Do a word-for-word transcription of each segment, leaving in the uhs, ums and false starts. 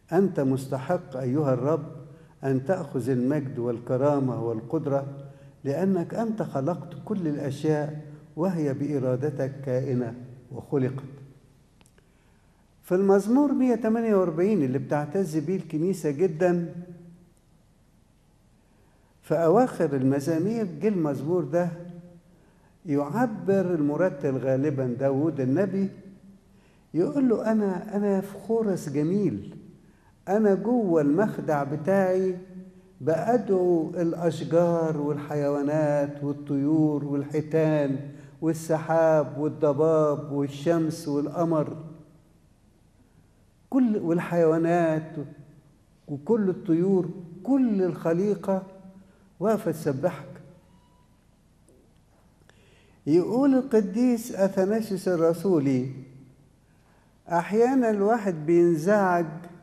أنت مستحق أيها الرب أن تأخذ المجد والكرامة والقدرة، لأنك أنت خلقت كل الأشياء وهي بإرادتك كائنة وخلقت. في المزمور مئة وثمانية وأربعين اللي بتعتز بيه الكنيسة جدا، في أواخر المزامير جه المزمور ده يعبر المرتل غالبا داود النبي، يقول له أنا أنا في خورس جميل، أنا جوه المخدع بتاعي بأدعو الأشجار والحيوانات والطيور والحيتان والسحاب والضباب والشمس والقمر، كل والحيوانات وكل الطيور، كل الخليقة واقفة تسبحك. يقول القديس أثناسيوس الرسولي أحيانا الواحد بينزعج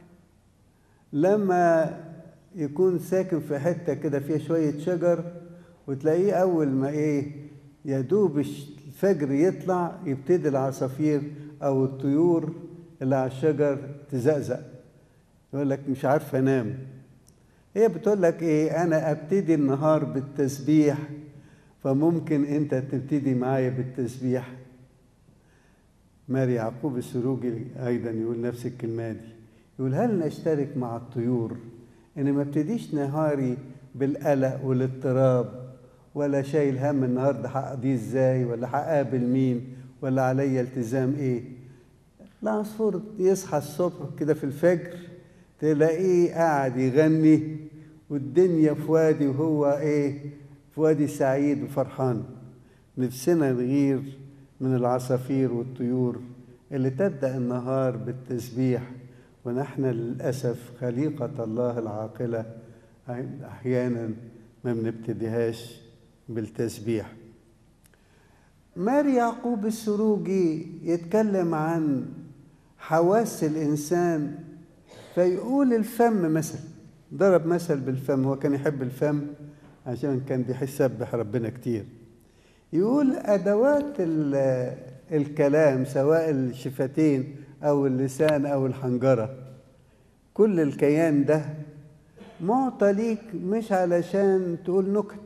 لما يكون ساكن في حتة كده فيها شوية شجر، وتلاقيه أول ما إيه يدوب الفجر يطلع يبتدي العصافير أو الطيور اللي على الشجر تزقزق، يقول لك مش عارف أنام. هي بتقول لك إيه، أنا أبتدي النهار بالتسبيح، فممكن أنت تبتدي معايا بالتسبيح. ماري يعقوب السروجي أيضا يقول نفس الكلمة دي، يقول هل نشترك مع الطيور إن ما ابتديش نهاري بالقلق والاضطراب، ولا شايل هم النهارده هقضيه ازاي، ولا هقابل مين، ولا عليا التزام ايه. العصفور يصحى الصبح كده في الفجر تلاقيه قاعد يغني والدنيا في وادي، وهو ايه في وادي سعيد وفرحان. نفسنا نغير من العصافير والطيور اللي تبدأ النهار بالتسبيح، ونحن للأسف خليقة الله العاقلة أحيانا ما بنبتديهاش بالتسبيح. ماري يعقوب السروجي يتكلم عن حواس الإنسان، فيقول الفم مثلا، ضرب مثل بالفم، هو كان يحب الفم عشان كان بيسبح ربنا كتير. يقول أدوات الكلام سواء الشفتين أو اللسان أو الحنجرة، كل الكيان ده معطى ليك مش علشان تقول نكت.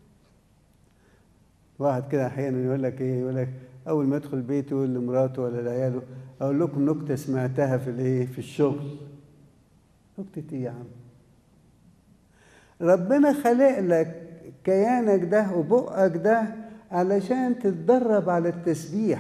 واحد كده أحيانا يقول لك إيه، يقول لك أول ما يدخل بيته يقول لمراته ولا لعياله أقول لكم نكتة سمعتها في الإيه في الشغل. نكتة إيه يا عم؟ ربنا خلق لك كيانك ده وبقك ده علشان تتدرب على التسبيح.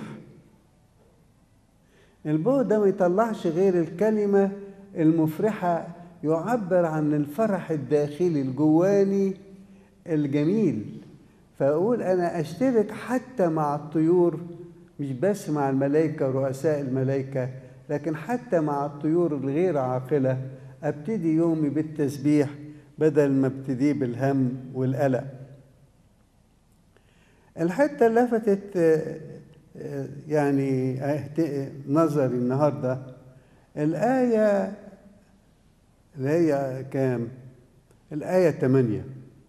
البق ده ما يطلعش غير الكلمة المفرحة، يعبر عن الفرح الداخلي الجواني الجميل. فأقول أنا أشترك حتى مع الطيور، مش بس مع الملائكة ورؤساء الملائكة، لكن حتى مع الطيور الغير عاقلة أبتدي يومي بالتسبيح بدل ما ابتدي بالهم والقلق. الحتة اللي لفتت يعني نظري النهارده الآية اللي هي كام؟ الآية ثمانية،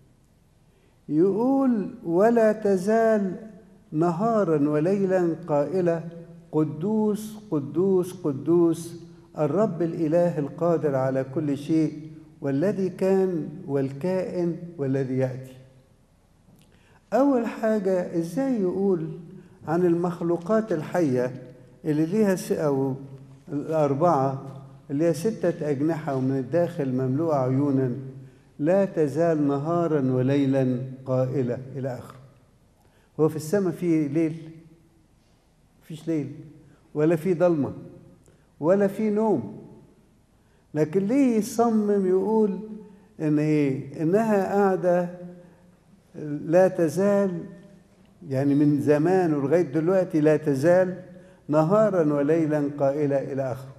يقول ولا تزال نهارا وليلا قائلة قدوس قدوس قدوس الرب الإله القادر على كل شيء، والذي كان والكائن والذي يأتي. أول حاجة إزاي يقول عن المخلوقات الحية اللي ليها أو الأربعة اللي هي ستة أجنحة ومن الداخل مملوءة عيونا، لا تزال نهارا وليلا قائلة إلى آخره. هو في السماء في ليل؟ مفيش ليل ولا في ضلمة ولا في نوم، لكن ليه يصمم يقول إن إيه؟ إنها قاعدة لا تزال، يعني من زمان ولغاية دلوقتي لا تزال نهارا وليلا قائلة إلى آخره.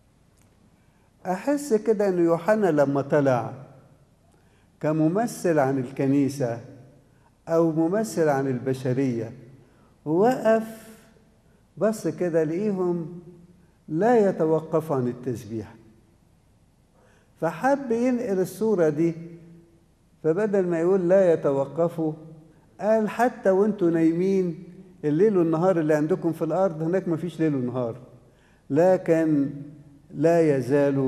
أحس كده أن يوحنا لما طلع كممثل عن الكنيسة أو ممثل عن البشرية ووقف بس كده لقيهم لا يتوقف عن التسبيح، فحب ينقل الصورة دي، فبدل ما يقول لا يتوقفوا قال حتى وانتوا نايمين الليل والنهار اللي عندكم في الأرض هناك ما فيش ليل ونهار، لكن لا يزالوا